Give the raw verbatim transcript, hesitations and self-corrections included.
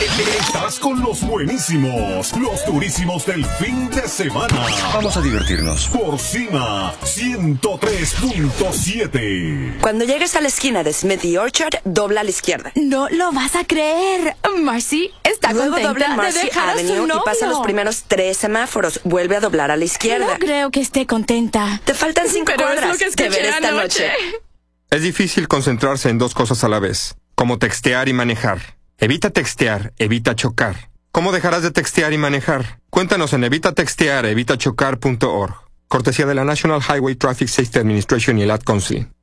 Estás con los buenísimos, los durísimos del fin de semana. Vamos a divertirnos. Por Cima ciento tres punto siete. Cuando llegues a la esquina de Smith y Orchard, dobla a la izquierda. No lo vas a creer. Marcy está Luego contenta dobla en de Marcy dejar a su Avenue novio. y pasa los primeros tres semáforos. Vuelve a doblar a la izquierda. No creo que esté contenta. Te faltan cinco Pero es cuadras lo que de escuché ver esta anoche. noche. Es difícil concentrarse en dos cosas a la vez, como textear y manejar. Evita textear, evita chocar. ¿Cómo dejarás de textear y manejar? Cuéntanos en evita textear evita chocar punto org. Cortesía de la National Highway Traffic Safety Administration y el Ad Council.